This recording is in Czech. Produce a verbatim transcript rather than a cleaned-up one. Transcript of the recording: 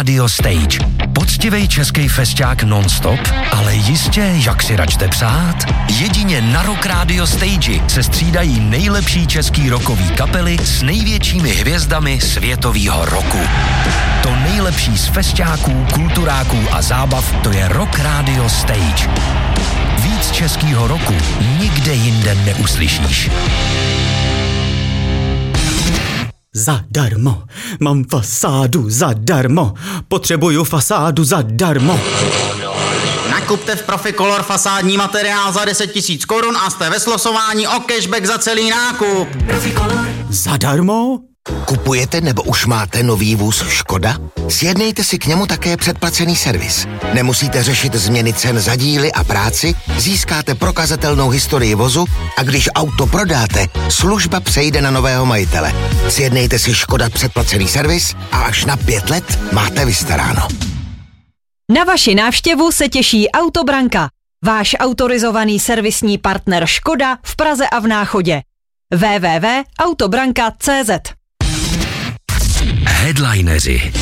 Radio Stage. Poctivej český festiák non-stop, ale jistě, jak si račte přát. Jedině na Rock Radio Stage se střídají nejlepší český rockový kapely s největšími hvězdami světového roku. To nejlepší z festiáků, kulturáků a zábav, to je Rock Radio Stage. Víc českýho roku nikde jinde neuslyšíš. Zadarmo. Mám fasádu zadarmo. Potřebuju fasádu zadarmo. Nakupte v Proficolor fasádní materiál za deset tisíc korun a jste ve slosování o cashback za celý nákup. Proficolor. Zadarmo? Kupujete nebo už máte nový vůz Škoda? Sjednejte si k němu také předplacený servis. Nemusíte řešit změny cen za díly a práci, získáte prokazatelnou historii vozu a když auto prodáte, služba přejde na nového majitele. Sjednejte si Škoda předplacený servis a až na pět let máte vystaráno. Na vaši návštěvu se těší Autobranka, váš autorizovaný servisní partner Škoda v Praze a v Náchodě. w w w tečka autobranka tečka cé zet Headlineři.